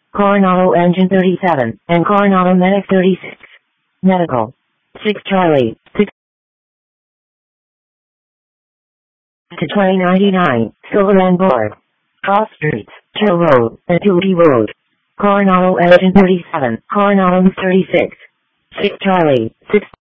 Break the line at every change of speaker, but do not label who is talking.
Coronado Engine 37, and Coronado Medic 36. Medical. 6 Charlie, 6 to 2099, Silver and Board. Cross Streets, Hill Road, and Tootie Road. Coronado Engine 37, Coronado 36. 6 Charlie, 6